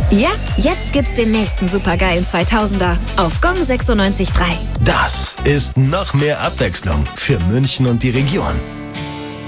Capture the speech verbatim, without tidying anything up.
Ja, jetzt gibt's den nächsten supergeilen zweitausender auf Gong sechsundneunzig Komma drei. Das ist noch mehr Abwechslung für München und die Region.